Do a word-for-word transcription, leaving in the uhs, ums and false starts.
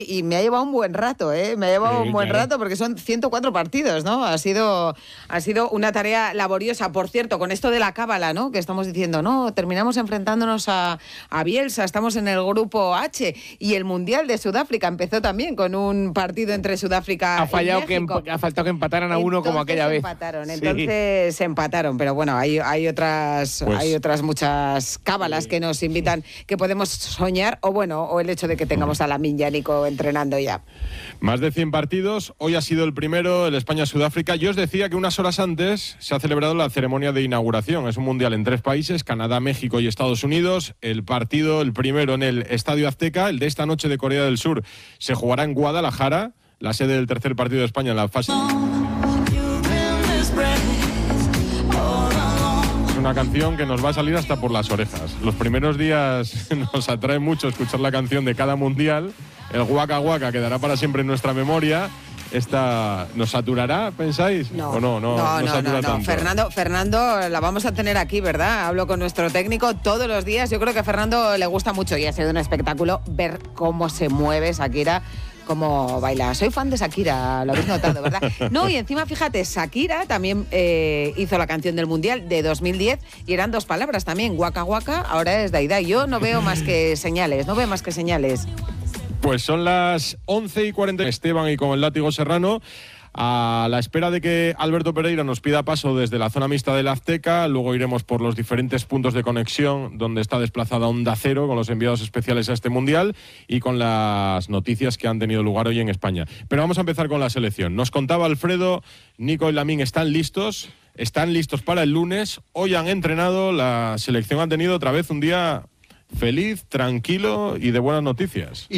Y me ha llevado un buen rato, ¿eh? Me ha llevado Sí, un buen claro. rato porque son ciento cuatro partidos, ¿no? Ha sido, ha sido una tarea laboriosa. Por cierto, con esto de la cábala, ¿no? Que estamos diciendo, no, terminamos enfrentándonos a, a Bielsa, estamos en el grupo H. Y el Mundial de Sudáfrica empezó también con un partido entre Sudáfrica Ha fallado y que México. emp- ha faltado que empataran a uno Entonces como aquella vez. empataron, Sí. entonces se empataron, pero bueno, hay, hay otras Pues- hay otras muchas cábalas que nos invitan, que podemos soñar, o bueno, o el hecho de que tengamos a Lamine y a Nico entrenando ya. Más de cien partidos, hoy ha sido el primero, el España-Sudáfrica. Yo os decía que unas horas antes se ha celebrado la ceremonia de inauguración. Es un mundial en tres países, Canadá, México y Estados Unidos. El partido, el primero en el Estadio Azteca, el de esta noche de Corea del Sur, se jugará en Guadalajara, la sede del tercer partido de España en la fase... Es una canción que nos va a salir hasta por las orejas. Los primeros días nos atrae mucho escuchar la canción de cada mundial. El Waka Waka quedará para siempre en nuestra memoria. Esta, ¿nos saturará, pensáis? No, ¿O no? No, no, no, no, satura no, no. tanto. Fernando, Fernando, la vamos a tener aquí, ¿verdad? Hablo con nuestro técnico todos los días. Yo creo que a Fernando le gusta mucho y ha sido un espectáculo ver cómo se mueve Shakira, cómo baila. Soy fan de Shakira, lo habéis notado, ¿verdad? No, y encima, fíjate, Shakira también eh, hizo la canción del Mundial de dos mil diez y eran dos palabras también, Waka Waka, ahora es Daida. Yo no veo más que señales, no veo más que señales. Pues son las once y cuarenta. Esteban y con el látigo serrano, a la espera de que Alberto Pereira nos pida paso desde la zona mixta del Azteca. Luego iremos por los diferentes puntos de conexión donde está desplazada Onda Cero con los enviados especiales a este Mundial y con las noticias que han tenido lugar hoy en España. Pero vamos a empezar con la selección. Nos contaba Alfredo, Nico y Lamine están listos, están listos para el lunes. Hoy han entrenado, la selección ha tenido otra vez un día feliz, tranquilo y de buenas noticias.